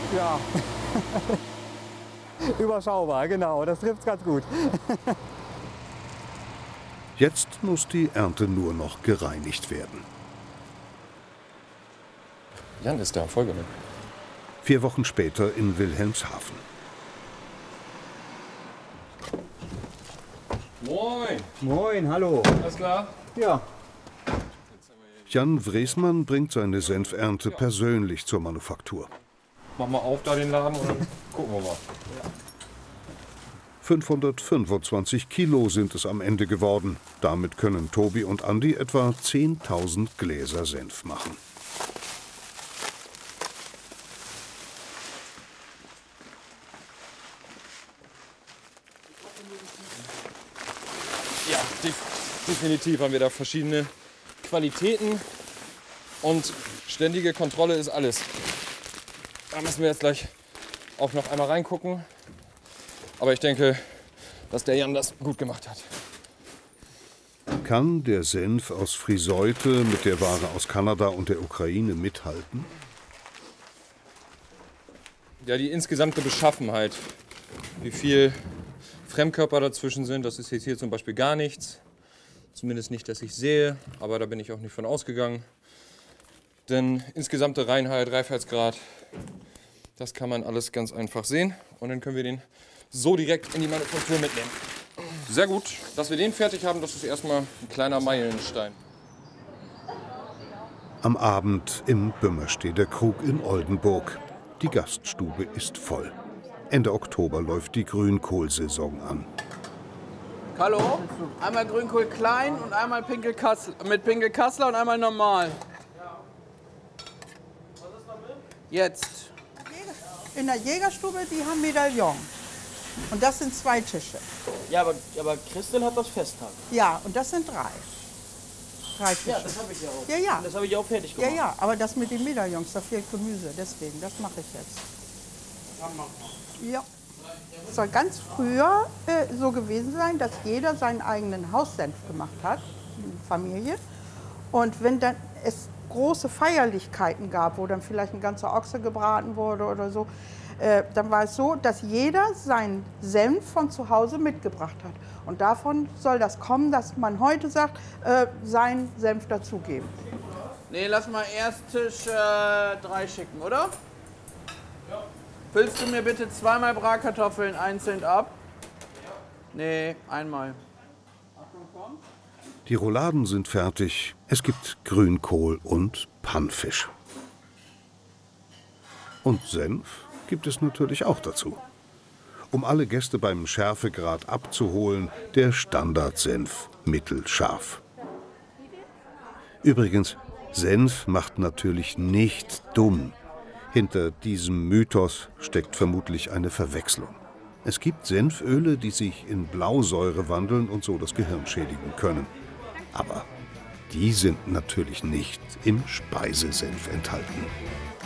Ja. Überschaubar, genau, das trifft ganz gut. Jetzt muss die Ernte nur noch gereinigt werden. Jan ist da, folge mir. 4 Wochen später in Wilhelmshaven. Moin! Moin, hallo. Alles klar? Ja. Jan Wresmann bringt seine Senfernte persönlich zur Manufaktur. Mach mal auf da den Laden und dann gucken wir mal. 525 Kilo sind es am Ende geworden. Damit können Tobi und Andi etwa 10.000 Gläser Senf machen. Ja, definitiv haben wir da verschiedene Qualitäten und ständige Kontrolle ist alles. Da müssen wir jetzt gleich auch noch einmal reingucken. Aber ich denke, dass der Jan das gut gemacht hat. Kann der Senf aus Friseute mit der Ware aus Kanada und der Ukraine mithalten? Ja, die insgesamte Beschaffenheit, wie viel Fremdkörper dazwischen sind, das ist jetzt hier zum Beispiel gar nichts. Zumindest nicht, dass ich sehe, aber da bin ich auch nicht von ausgegangen. Denn insgesamte Reinheit, Reifheitsgrad, das kann man alles ganz einfach sehen. Und dann können wir den so direkt in die Manufaktur mitnehmen. Sehr gut, dass wir den fertig haben, das ist erstmal ein kleiner Meilenstein. Am Abend im Bümmersteder Krug in Oldenburg. Die Gaststube ist voll. Ende Oktober läuft die Grünkohlsaison an. Hallo? Einmal Grünkohl klein und einmal mit Pinkelkassler und einmal normal. Jetzt. In der Jägerstube, die haben Medaillon. Und das sind 2 Tische. Ja, aber Christel hat das Festtag. Ja, und das sind 3. 3 Tische. Ja, das habe ich ja auch. Ja, ja. Das habe ich auch fertig Ja, gemacht. ja, aber das mit den Medaillons, da fehlt Gemüse. Deswegen, das mache ich jetzt. Ja. Es soll ganz früher so gewesen sein, dass jeder seinen eigenen Haussenf gemacht hat, die Familie. Und wenn dann es große Feierlichkeiten gab, wo dann vielleicht ein ganzer Ochse gebraten wurde oder so, dann war es so, dass jeder seinen Senf von zu Hause mitgebracht hat. Und davon soll das kommen, dass man heute sagt, seinen Senf dazugeben. Nee, lass mal erst Tisch 3 schicken, oder? Ja. Füllst du mir bitte 2-mal Bratkartoffeln einzeln ab? Ja. Nee, einmal. Achtung, komm. Die Rouladen sind fertig. Es gibt Grünkohl und Pannfisch. Und Senf gibt es natürlich auch dazu. Um alle Gäste beim Schärfegrad abzuholen, der Standardsenf mittelscharf. Übrigens, Senf macht natürlich nicht dumm. Hinter diesem Mythos steckt vermutlich eine Verwechslung. Es gibt Senföle, die sich in Blausäure wandeln und so das Gehirn schädigen können. Aber die sind natürlich nicht im Speisesenf enthalten.